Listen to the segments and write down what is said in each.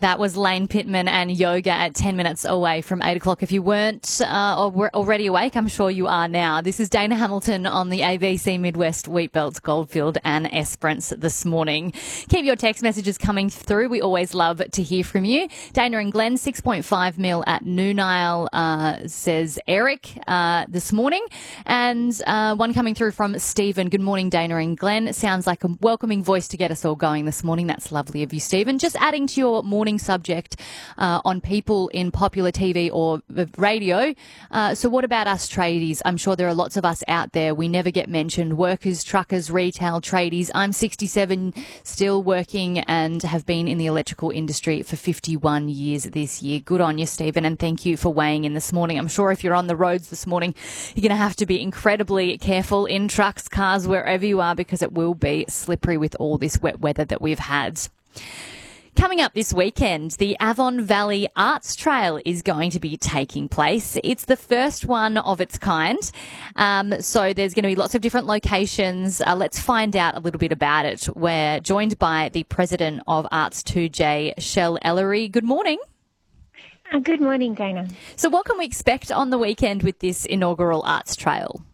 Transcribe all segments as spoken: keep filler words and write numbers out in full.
That was Lane Pittman and Yoga at ten minutes away from eight o'clock. If you weren't uh, or were already awake, I'm sure you are now. This is Dana Hamilton on the A B C Midwest Wheatbelt, Goldfield and Esperance this morning. Keep your text messages coming through. We always love to hear from you. Dana and Glenn, six point five mil at Noon Isle, uh, says Eric uh, this morning. And uh, one coming through from Stephen. Good morning, Dana and Glenn. Sounds like a welcoming voice to get us all going this morning. That's lovely of you, Stephen. Just adding to your morning subject uh, on people in popular T V or radio. Uh, so what about us tradies? I'm sure there are lots of us out there. We never get mentioned. Workers, truckers, retail, tradies. I'm sixty-seven, still working and have been in the electrical industry for fifty-one years this year. Good on you, Stephen, and thank you for weighing in this morning. I'm sure if you're on the roads this morning, you're going to have to be incredibly careful in trucks, cars, wherever you are, because it will be slippery with all this wet weather that we've had. Coming up this weekend, the Avon Valley Arts Trail is going to be taking place. It's the first one of its kind. Um, so there's going to be lots of different locations. Uh, let's find out a little bit about it. We're joined by the president of Arts two J, Shell Ellery. Good morning. Uh, good morning, Dana. So what can we expect on the weekend with this inaugural Arts Trail?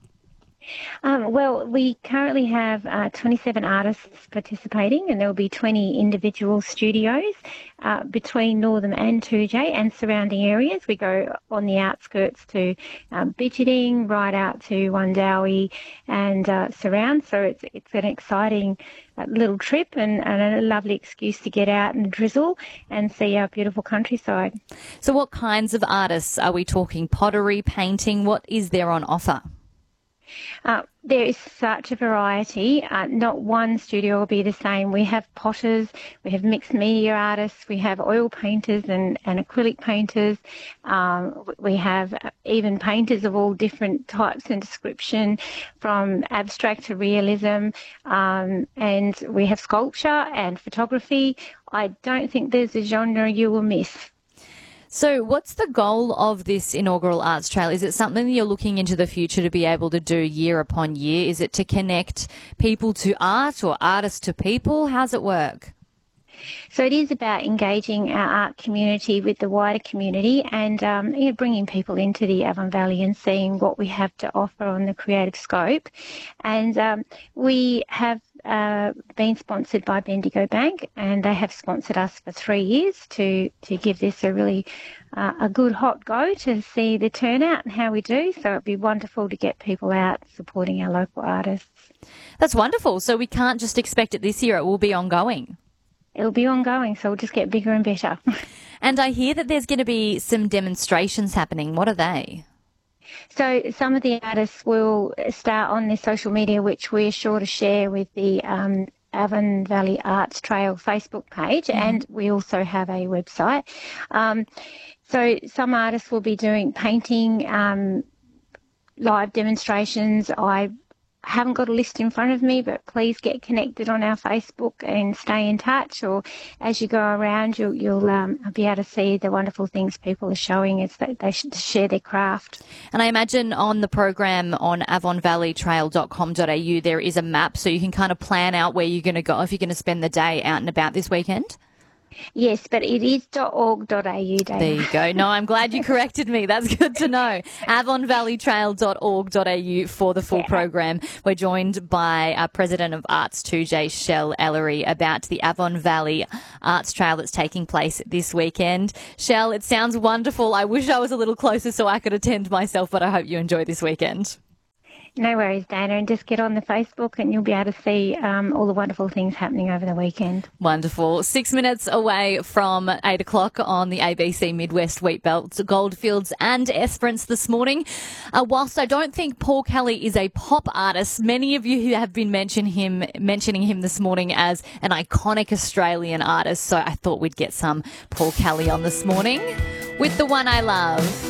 Um, well, we currently have uh, twenty-seven artists participating, and there will be twenty individual studios uh, between Northam and two J and surrounding areas. We go on the outskirts to um, Bidgeting, right out to Wundowie and uh, surround. So it's it's an exciting uh, little trip and, and a lovely excuse to get out and drizzle and see our beautiful countryside. So what kinds of artists are we talking? Pottery, painting? What is there on offer? Uh, there is such a variety. Uh, not one studio will be the same. We have potters, we have mixed media artists, we have oil painters and, and acrylic painters. Um, we have even painters of all different types and description, from abstract to realism. Um, and we have sculpture and photography. I don't think there's a genre you will miss. So what's the goal of this inaugural Arts Trail? Is it something that you're looking into the future to be able to do year upon year? Is it to connect people to art or artists to people? How's it work? So it is about engaging our art community with the wider community and um, you know, bringing people into the Avon Valley and seeing what we have to offer on the creative scope. And um, we have uh, been sponsored by Bendigo Bank, and they have sponsored us for three years to, to give this a really uh, a good hot go to see the turnout and how we do. So it'd be wonderful to get people out supporting our local artists. That's wonderful. So we can't just expect it this year. It will be ongoing. It'll be ongoing, so we'll just get bigger and better. And I hear that there's going to be some demonstrations happening. What are they? So some of the artists will start on their social media, which we're sure to share with the um, Avon Valley Arts Trail Facebook page, mm-hmm. and we also have a website. Um, so some artists will be doing painting, um, live demonstrations. I haven't got a list in front of me, but please get connected on our Facebook and stay in touch, or as you go around you'll, you'll um, be able to see the wonderful things people are showing as they, they should share their craft. And I imagine on the program on avon valley trail dot com dot a u there is a map, so you can kind of plan out where you're going to go if you're going to spend the day out and about this weekend. Yes, but it is .org dot a u, Dana. There you go. No, I'm glad you corrected me. That's good to know. avon valley trail dot org dot a u for the full yeah. program. We're joined by our President of Arts two J, Shell Ellery, about the Avon Valley Arts Trail that's taking place this weekend. Shell, it sounds wonderful. I wish I was a little closer so I could attend myself, but I hope you enjoy this weekend. No worries, Dana, and just get on the Facebook and you'll be able to see um, all the wonderful things happening over the weekend. Wonderful. Six minutes away from eight o'clock on the A B C Midwest Wheatbelt, Goldfields and Esperance this morning. Uh, whilst I don't think Paul Kelly is a pop artist, many of you who have been mention him, mentioning him this morning as an iconic Australian artist, so I thought we'd get some Paul Kelly on this morning with The One I Love.